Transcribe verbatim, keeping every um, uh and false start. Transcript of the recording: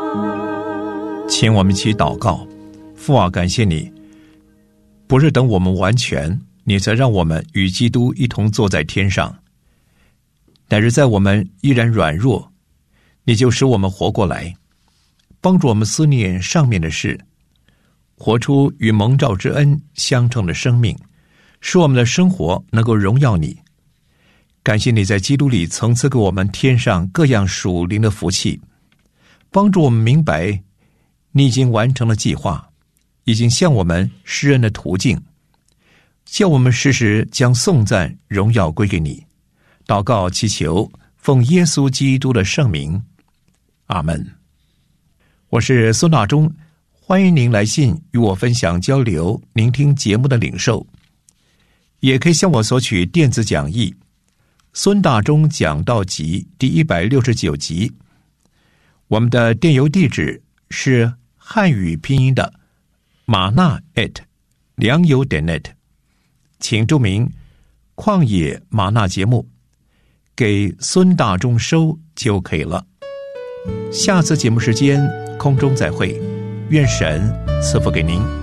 请我们一起祷告。父啊，感谢你，不是等我们完全，你才让我们与基督一同坐在天上，乃是在我们依然软弱，你就使我们活过来，帮助我们思念上面的事，活出与蒙召之恩相称的生命，使我们的生活能够荣耀你。感谢你在基督里曾赐给我们天上各样属灵的福气，帮助我们明白你已经完成了计划，已经向我们施恩的途径，叫我们时时将颂赞荣耀归给你。祷告祈求奉耶稣基督的圣名，阿们。我是孙大中，欢迎您来信与我分享交流聆听节目的领受，也可以向我索取电子讲义孙大中讲道集第一百六十九集。我们的电邮地址是汉语拼音的马纳 at 良友点 net， 请注明旷野马纳节目，给孙大中收就可以了。下次节目时间空中再会，愿神赐福给您。